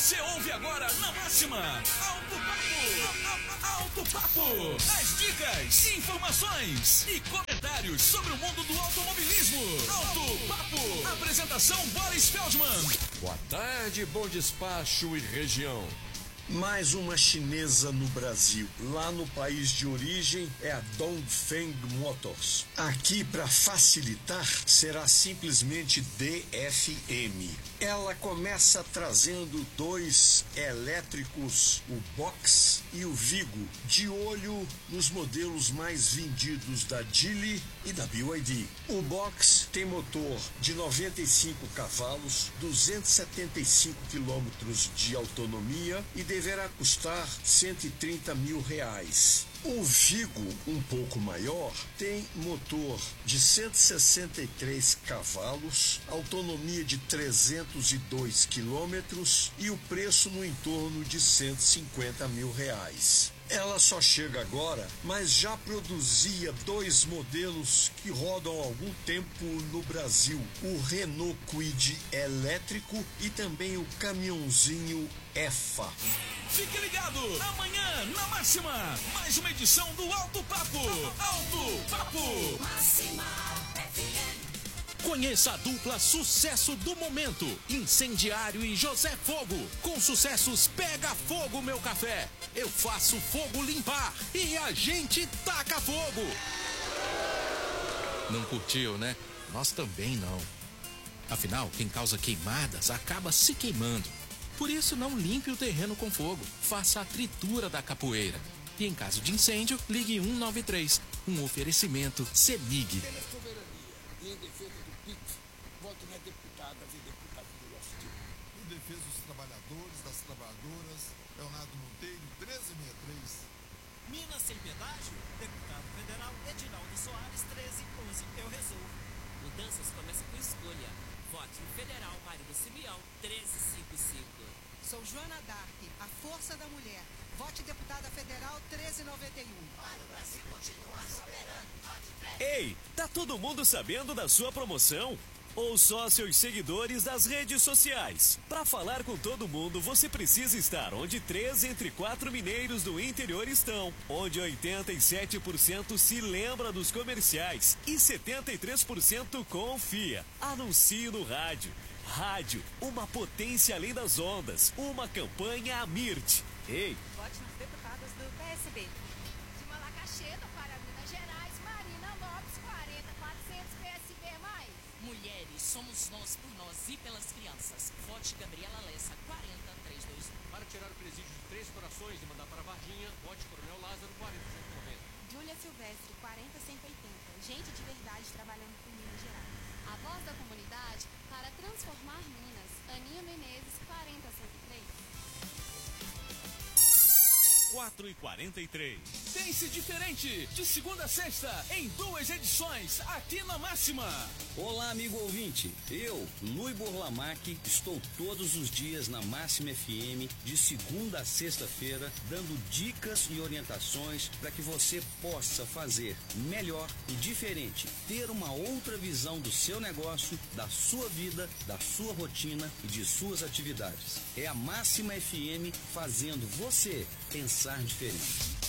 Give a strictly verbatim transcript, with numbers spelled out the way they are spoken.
Você ouve agora na Máxima Alto Papo. Alto Papo. As dicas, informações e comentários sobre o mundo do automobilismo. Alto Papo. Apresentação Boris Feldman. Boa tarde, bom despacho e região. Mais uma chinesa no Brasil. Lá no país de origem é a Dongfeng Motors. Aqui, para facilitar, será simplesmente D F M. Ela começa trazendo dois elétricos, o Box e o Vigo, de olho nos modelos mais vendidos da Geely e da B Y D. O Box tem motor de noventa e cinco cavalos, duzentos e setenta e cinco quilômetros de autonomia e deverá custar cento e trinta mil reais. O Vigo, um pouco maior, tem motor de cento e sessenta e três cavalos, autonomia de trezentos e dois quilômetros e o preço no entorno de cento e cinquenta mil reais. Ela só chega agora, mas já produzia dois modelos que rodam há algum tempo no Brasil. O Renault Kwid elétrico e também o caminhãozinho E F A. Fique ligado, amanhã na Máxima, mais uma edição do Alto Papo. Alto Papo. Máxima F M. Conheça a dupla sucesso do momento, Incendiário e José Fogo. Com sucessos Pega Fogo Meu Café, Eu Faço Fogo Limpar e A Gente Taca Fogo. Não curtiu, né? Nós também não. Afinal, quem causa queimadas acaba se queimando. Por isso, não limpe o terreno com fogo. Faça a tritura da capoeira. E em caso de incêndio, ligue um nove três. Um oferecimento CEMIG. Em defesa do P I T, voto na deputada e deputado do nosso time. Em defesa dos trabalhadores, das trabalhadoras, Leonardo Monteiro, treze sessenta e três. Minas sem pedágio, deputado federal Edinaldo Soares, treze onze, eu resolvo. Mudanças começam com escolha. Vote no Federal Mário do Simeão, treze cinquenta e cinco. Sou Joana Dark, a força da mulher. Vote deputada federal treze noventa e um. Para o Brasil continuar soberano. Vote treze. Ei, tá todo mundo sabendo da sua promoção? Ou só seus seguidores das redes sociais? Para falar com todo mundo, você precisa estar onde três entre quatro mineiros do interior estão, onde oitenta e sete por cento se lembra dos comerciais e setenta e três por cento confia. Anuncie no rádio. Rádio, uma potência além das ondas, uma campanha Amirt. Ei! Vote nas deputadas do P S B. De Malacaxeta para Minas Gerais, Marina Lopes, quarenta quatrocentos P S B mais. Mulheres, somos nós por nós e pelas crianças. Vote Gabriela Lessa, quarenta trezentos e vinte e um. Para tirar o presídio de Três Corações e mandar para Varginha, vote Coronel Lázaro, quarenta cento e noventa. Júlia Silvestre, quarenta cento e oitenta. Gente de verdade trabalhando por Minas Gerais. A voz da comunidade para transformar Minas. Aninha Menezes, quarenta cento e três. quatro e quarenta e três. Pense diferente, de segunda a sexta, em duas edições, aqui na Máxima. Olá, amigo ouvinte. Eu, Lui Borlamac, estou todos os dias na Máxima F M, de segunda a sexta-feira, dando dicas e orientações para que você possa fazer melhor e diferente, ter uma outra visão do seu negócio, da sua vida, da sua rotina e de suas atividades. É a Máxima F M fazendo você pensar diferente.